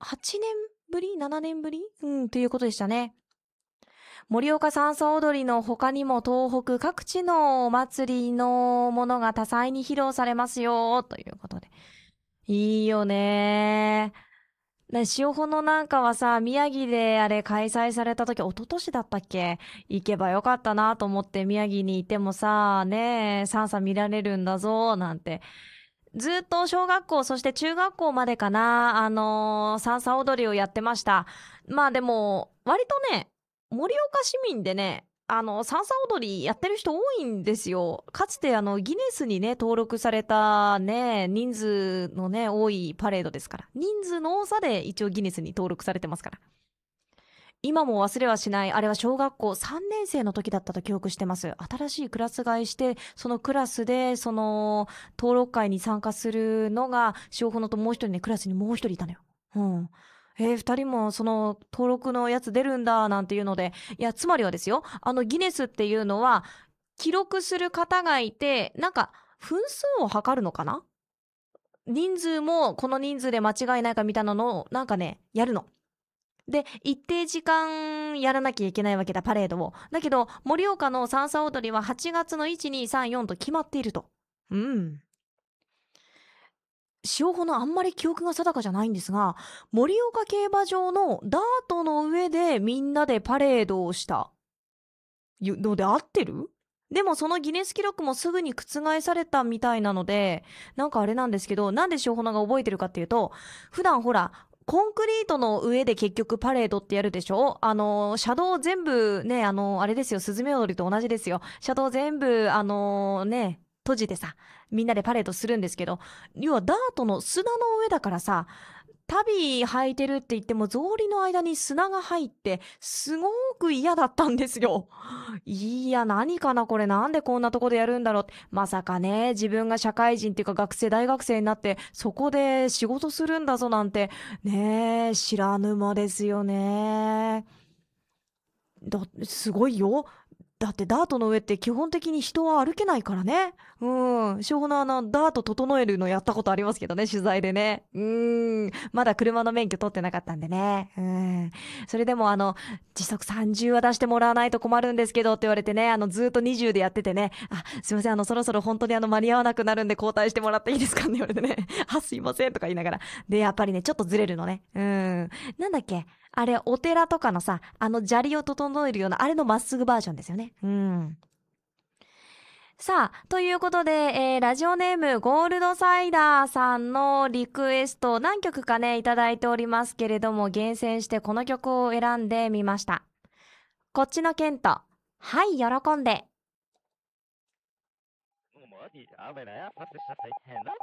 8年ぶり ?7 年ぶりということでしたね。盛岡さんさ踊りの他にも東北各地のお祭りのものが多彩に披露されますよ、ということで。いいよね。塩穂のなんかはさ、宮城であれ開催された時、一昨年だったっけ？行けばよかったなと思って宮城にいてもさ、ねえ、さんさ見られるんだぞ、なんて。ずっと小学校、そして中学校までかな、さんさ踊りをやってました。まあでも、割とね、盛岡市民でね、さんさ踊りやってる人多いんですよ。かつてギネスにね、登録されたね、人数のね、多いパレードですから。人数の多さで一応ギネスに登録されてますから。今も忘れはしない。あれは小学校3年生の時だったと記憶してます。新しいクラス替えして、そのクラスで、登録会に参加するのが、塩穂のともう一人ね、クラスにもう一人いたのよ。うん。二人もその登録のやつ出るんだ、なんていうので。いや、つまりはですよ、ギネスっていうのは、記録する方がいて、なんか、分数を測るのかな？人数もこの人数で間違いないかみたいなのを、なんかね、やるの。で、一定時間やらなきゃいけないわけだ、パレードを。だけど、盛岡のさんさ踊りは8月の1、2、3、4と決まっていると。うん。塩穂のあんまり記憶が定かじゃないんですが、盛岡競馬場のダートの上でみんなでパレードをしたので合ってる？でもそのギネス記録もすぐに覆されたみたいなので、なんかあれなんですけど、なんで塩穂が覚えてるかっていうと、普段ほら、コンクリートの上で結局パレードってやるでしょ？車道全部ね、あれですよ、スズメ踊りと同じですよ。車道全部、閉じてさ、みんなでパレードするんですけど、要はダートの砂の上だからさ、足袋履いてるって言っても草履の間に砂が入ってすごく嫌だったんですよ。いや、何かなこれ、なんでこんなとこでやるんだろうって。まさかね、自分が社会人っていうか大学生になってそこで仕事するんだぞなんてねえ、知らぬ間ですよね。すごいよ。だってダートの上って基本的に人は歩けないからね。小のダート整えるのやったことありますけどね、取材でね。まだ車の免許取ってなかったんでね。それでも時速30は出してもらわないと困るんですけどって言われてね、ずっと20でやっててね、すいません、そろそろ本当に間に合わなくなるんで交代してもらっていいですかって言われてね、すいませんとか言いながら。で、やっぱりね、ちょっとずれるのね。なんだっけあれ、お寺とかのさ、砂利を整えるような、あれのまっすぐバージョンですよね。さあ、ということで、ラジオネームゴールドサイダーさんのリクエスト何曲かね、いただいておりますけれども、厳選してこの曲を選んでみました。こっちのケント。はい、喜んで。